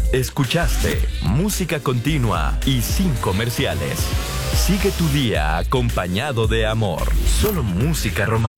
Escuchaste música continua y sin comerciales. Sigue tu día acompañado de amor. Solo música romántica.